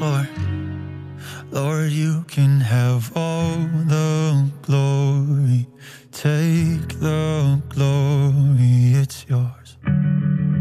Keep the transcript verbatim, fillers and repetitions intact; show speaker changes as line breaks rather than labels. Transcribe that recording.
floor. Lord, you can have all the glory. Take the glory, it's yours.